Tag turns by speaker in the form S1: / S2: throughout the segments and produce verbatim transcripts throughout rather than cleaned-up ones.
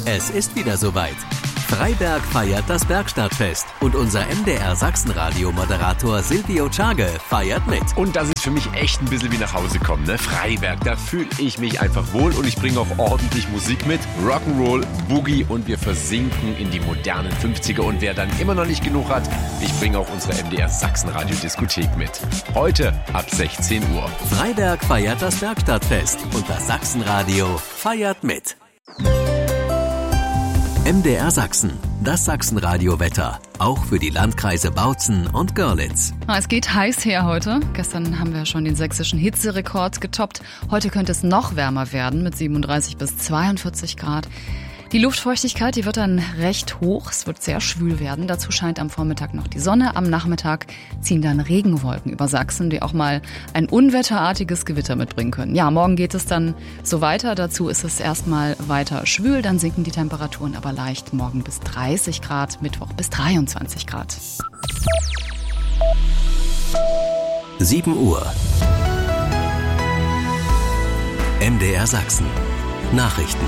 S1: Es ist wieder soweit. Freiberg feiert das Bergstadtfest und unser M D R Sachsen-Radio-Moderator Silvio Czage feiert mit.
S2: Und das ist für mich echt ein bisschen wie nach Hause kommen, ne? Freiberg, da fühle ich mich einfach wohl und ich bringe auch ordentlich Musik mit. Rock'n'Roll, Boogie und wir versinken in die modernen fünfziger. Und wer dann immer noch nicht genug hat, ich bringe auch unsere M D R Sachsen-Radio-Diskothek mit. Heute ab sechzehn Uhr.
S1: Freiberg feiert das Bergstadtfest und das Sachsen-Radio feiert mit. M D R Sachsen, das Sachsen-Radio-Wetter, auch für die Landkreise Bautzen und Görlitz.
S3: Es geht heiß her heute. Gestern haben wir schon den sächsischen Hitzerekord getoppt. Heute könnte es noch wärmer werden mit siebenunddreißig bis zweiundvierzig Grad. Die Luftfeuchtigkeit, die wird dann recht hoch. Es wird sehr schwül werden. Dazu scheint am Vormittag noch die Sonne. Am Nachmittag ziehen dann Regenwolken über Sachsen, die auch mal ein unwetterartiges Gewitter mitbringen können. Ja, morgen geht es dann so weiter. Dazu ist es erstmal weiter schwül. Dann sinken die Temperaturen aber leicht. Morgen bis dreißig Grad, Mittwoch bis dreiundzwanzig Grad.
S1: sieben Uhr. M D R Sachsen. Nachrichten.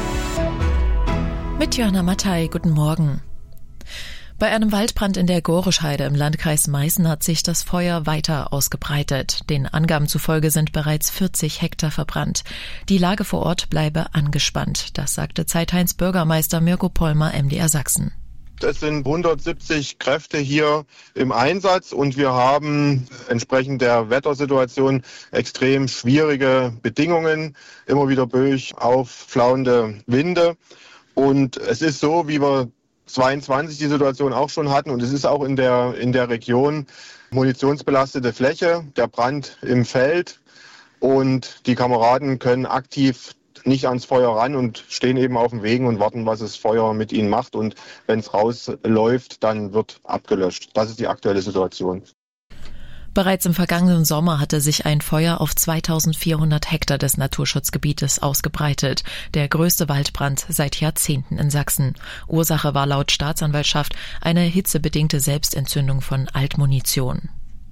S4: Mit Johanna Mattei, guten Morgen. Bei einem Waldbrand in der Gorischheide im Landkreis Meißen hat sich das Feuer weiter ausgebreitet. Den Angaben zufolge sind bereits vierzig Hektar verbrannt. Die Lage vor Ort bleibe angespannt. Das sagte Zeithains Bürgermeister Mirko Pollmer, M D R Sachsen.
S5: Es sind hundertsiebzig Kräfte hier im Einsatz und wir haben entsprechend der Wettersituation extrem schwierige Bedingungen, immer wieder böig aufflauende Winde. Und es ist so, wie wir zweiundzwanzig die Situation auch schon hatten, und es ist auch in der, in der Region munitionsbelastete Fläche, der Brand im Feld, und die Kameraden können aktiv nicht ans Feuer ran und stehen eben auf dem Wegen und warten, was das Feuer mit ihnen macht, und wenn es rausläuft, dann wird abgelöscht. Das ist die aktuelle Situation.
S4: Bereits im vergangenen Sommer hatte sich ein Feuer auf zweitausendvierhundert Hektar des Naturschutzgebietes ausgebreitet. Der größte Waldbrand seit Jahrzehnten in Sachsen. Ursache war laut Staatsanwaltschaft eine hitzebedingte Selbstentzündung von Altmunition.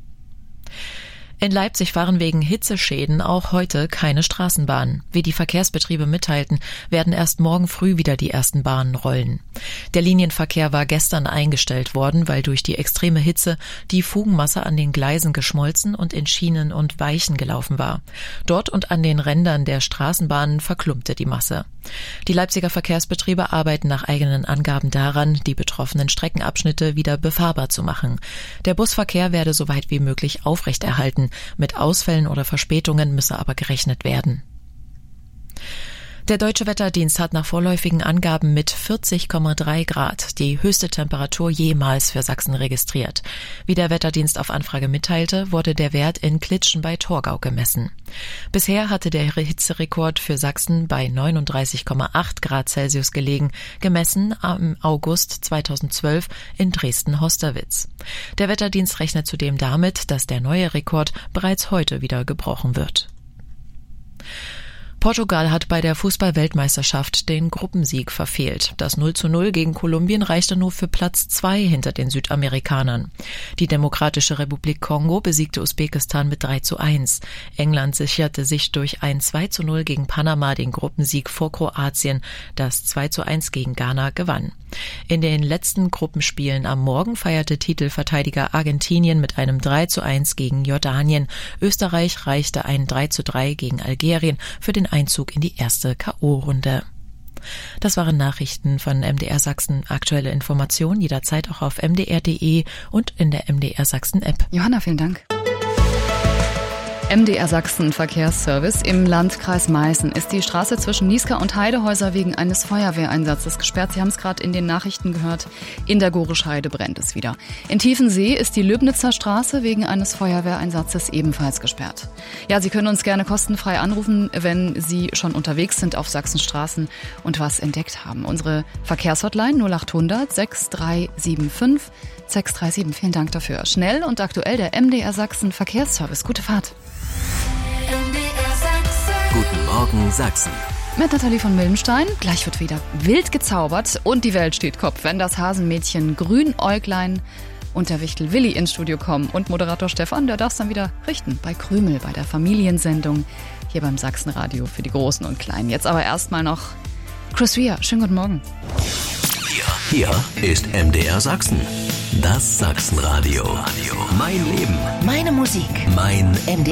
S4: In Leipzig fahren wegen Hitzeschäden auch heute keine Straßenbahnen. Wie die Verkehrsbetriebe mitteilten, werden erst morgen früh wieder die ersten Bahnen rollen. Der Linienverkehr war gestern eingestellt worden, weil durch die extreme Hitze die Fugenmasse an den Gleisen geschmolzen und in Schienen und Weichen gelaufen war. Dort und an den Rändern der Straßenbahnen verklumpte die Masse. Die Leipziger Verkehrsbetriebe arbeiten nach eigenen Angaben daran, die betroffenen Streckenabschnitte wieder befahrbar zu machen. Der Busverkehr werde so weit wie möglich aufrechterhalten. Mit Ausfällen oder Verspätungen müsse aber gerechnet werden. Der Deutsche Wetterdienst hat nach vorläufigen Angaben mit vierzig Komma drei Grad die höchste Temperatur jemals für Sachsen registriert. Wie der Wetterdienst auf Anfrage mitteilte, wurde der Wert in Klitschen bei Torgau gemessen. Bisher hatte der Hitzerekord für Sachsen bei neununddreißig Komma acht Grad Celsius gelegen, gemessen am August zweitausendzwölf in Dresden-Hosterwitz. Der Wetterdienst rechnet zudem damit, dass der neue Rekord bereits heute wieder gebrochen wird. Portugal hat bei der Fußball-Weltmeisterschaft den Gruppensieg verfehlt. Das null zu null gegen Kolumbien reichte nur für Platz zwei hinter den Südamerikanern. Die Demokratische Republik Kongo besiegte Usbekistan mit drei zu eins. England sicherte sich durch ein zwei zu null gegen Panama den Gruppensieg vor Kroatien, das zwei zu eins gegen Ghana gewann. In den letzten Gruppenspielen am Morgen feierte Titelverteidiger Argentinien mit einem drei zu eins gegen Jordanien. Österreich reichte ein drei zu drei gegen Algerien für den Einzug in die erste K O-Runde. Das waren Nachrichten von M D R Sachsen. Aktuelle Informationen jederzeit auch auf m d r punkt d e und in der M D R Sachsen App.
S3: Johanna, vielen Dank. M D R Sachsen Verkehrsservice. Im Landkreis Meißen ist die Straße zwischen Niesca und Heidehäuser wegen eines Feuerwehreinsatzes gesperrt. Sie haben es gerade in den Nachrichten gehört. In der Gorischheide brennt es wieder. In Tiefensee ist die Löbnitzer Straße wegen eines Feuerwehreinsatzes ebenfalls gesperrt. Ja, Sie können uns gerne kostenfrei anrufen, wenn Sie schon unterwegs sind auf Sachsens Straßen und was entdeckt haben. Unsere Verkehrshotline null achthundert sechs drei sieben fünf sechs drei sieben. Vielen Dank dafür. Schnell und aktuell der M D R Sachsen Verkehrsservice. Gute Fahrt.
S1: Guten Morgen Sachsen.
S3: Mit Nathalie von Mildenstein. Gleich wird wieder wild gezaubert und die Welt steht Kopf, wenn das Hasenmädchen Grünäuglein und der Wichtel Willi ins Studio kommen. Und Moderator Stefan, der darf es dann wieder richten bei Krümel, bei der Familiensendung hier beim Sachsenradio für die Großen und Kleinen. Jetzt aber erstmal noch Chris Rea, schönen guten Morgen.
S1: Hier ist M D R Sachsen. Das Sachsenradio. Mein Leben.
S6: Meine Musik.
S1: Mein
S6: M D